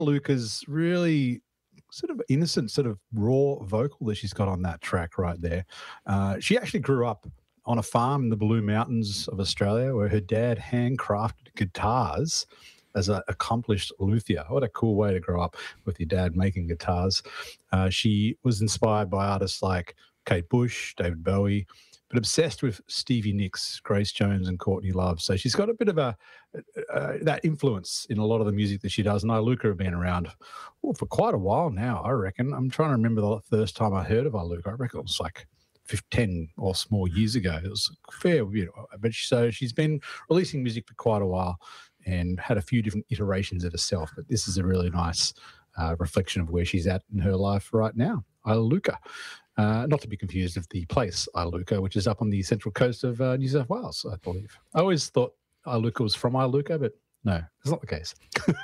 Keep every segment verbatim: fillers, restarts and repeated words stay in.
Luca's really sort of innocent, sort of raw vocal that she's got on that track right there. Uh, she actually grew up on a farm in the Blue Mountains of Australia where her dad handcrafted guitars as an accomplished luthier. What a cool way to grow up with your dad making guitars. Uh, she was inspired by artists like Kate Bush, David Bowie, but obsessed with Stevie Nicks, Grace Jones and Courtney Love. So she's got a bit of a uh, that influence in a lot of the music that she does. And Iluka have been around oh, for quite a while now, I reckon. I'm trying to remember the first time I heard of Iluka. I reckon it was like ten or more years ago. It was fair, you know, but she, so she's been releasing music for quite a while and had a few different iterations of herself. But this is a really nice uh, reflection of where she's at in her life right now. Iluka. Uh, not to be confused with the place Iluka, which is up on the central coast of uh, New South Wales, I believe. I always thought Iluka was from Iluka, but no, that's not the case.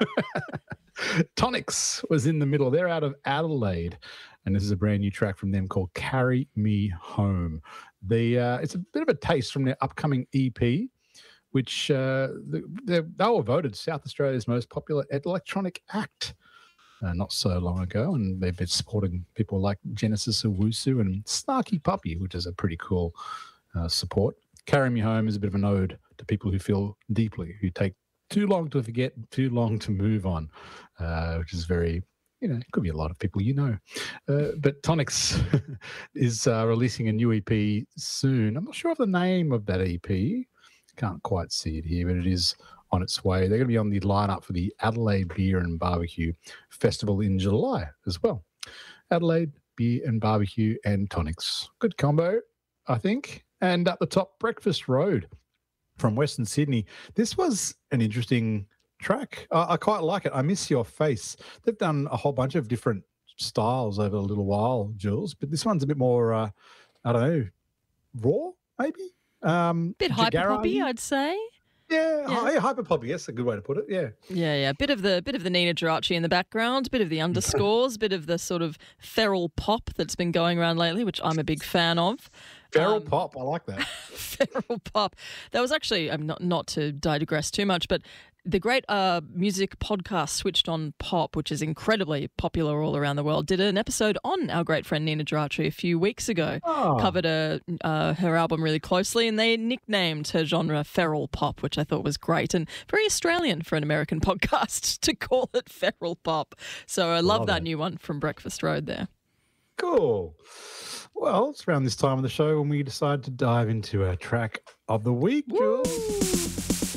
Tonics was in the middle. They're out of Adelaide, and this is a brand new track from them called Carry Me Home. The uh, It's a bit of a taste from their upcoming E P, which uh, they, they were voted South Australia's most popular electronic act Uh, not so long ago, and they've been supporting people like Genesis Owusu and Snarky Puppy, which is a pretty cool uh, support. Carry Me Home is a bit of an ode to people who feel deeply, who take too long to forget, too long to move on, uh, which is very, you know, it could be a lot of people you know. Uh, but Tonics is uh, releasing a new E P soon. I'm not sure of the name of that E P. Can't quite see it here, but it is on its way. They're going to be on the lineup for the Adelaide Beer and Barbecue Festival in July as well. Adelaide Beer and Barbecue and Tonics. Good combo, I think. And at the top, Breakfast Road from Western Sydney. This was an interesting track. I, I quite like it. I Miss Your Face. They've done a whole bunch of different styles over a little while, Jules, but this one's a bit more, uh, I don't know, raw, maybe? Um, bit hyper poppy, I'd say. Yeah, yeah. yeah, hyper poppy. That's a good way to put it. Yeah, yeah, yeah. Bit of the bit of the Nina Geraci in the background, bit of the underscores, bit of the sort of feral pop that's been going around lately, which I'm a big fan of. Feral um, pop, I like that. Feral pop. That was actually, I'm not not to digress too much, but the great uh, music podcast Switched On Pop, which is incredibly popular all around the world, did an episode on our great friend Nina Geraci a few weeks ago. Oh. Covered a, uh, her album really closely, and they nicknamed her genre feral pop, which I thought was great and very Australian for an American podcast to call it feral pop. So I love, love that it. New one from Breakfast Road there. Cool. Well, it's around this time of the show when we decide to dive into our track of the week, Jules.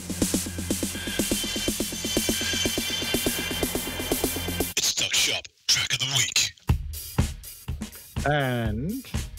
Track of the week. And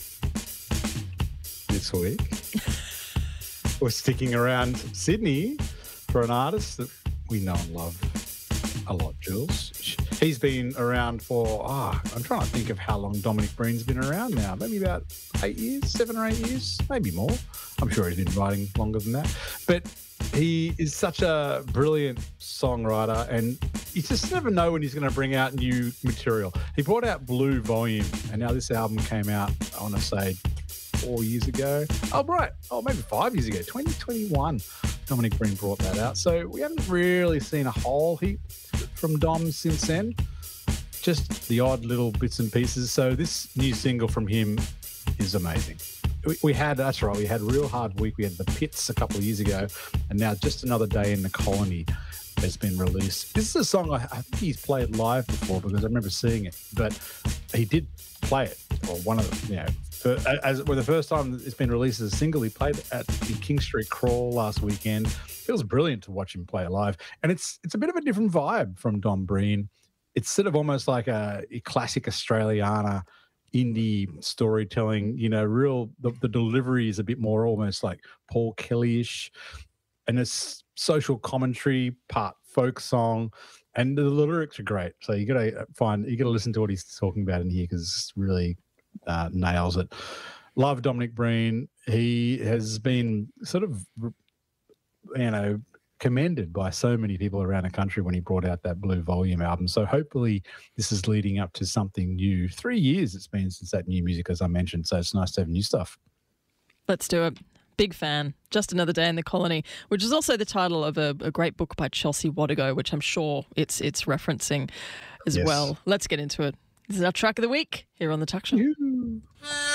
this week, we're sticking around Sydney for an artist that we know and love a lot, Jules. He's been around for, ah, oh, I'm trying to think of how long Dominic Breen's been around now. Maybe about eight years, seven or eight years, maybe more. I'm sure he's been writing longer than that. But he is such a brilliant songwriter, and you just never know when he's going to bring out new material. He brought out Blue Volume, and now this album came out, I want to say, four years ago. Oh, right. Oh, maybe five years ago. twenty twenty-one, Dominic Breen brought that out. So we haven't really seen a whole heap from Dom since then. Just the odd little bits and pieces. So this new single from him is amazing. We, we had, that's right, we had Real Hard Week. We had The Pits a couple of years ago, and now Just Another Day in the Colony has been released. This is a song I, I think he's played live before because I remember seeing it, but he did play it, or one of the, you know, for, as well, the first time it's been released as a single, he played it at the King Street Crawl last weekend. It feels brilliant to watch him play it live, and it's it's a bit of a different vibe from Dom Breen. It's sort of almost like a, a classic Australiana indie storytelling, you know, real, the, the delivery is a bit more almost like Paul Kelly-ish, and it's social commentary, part folk song, and the lyrics are great. So you got to find, you got to listen to what he's talking about in here because it really uh, nails it. Love Dominic Breen. He has been sort of, you know, commended by so many people around the country when he brought out that Blue Volume album. So hopefully this is leading up to something new. Three years it's been since that new music, as I mentioned, so it's nice to have new stuff. Let's do it. Big fan. Just Another Day in the Colony, which is also the title of a, a great book by Chelsea Wadigo, which I'm sure it's it's referencing as Yes. well. Let's get into it. This is our track of the week here on The Tuck Show. You.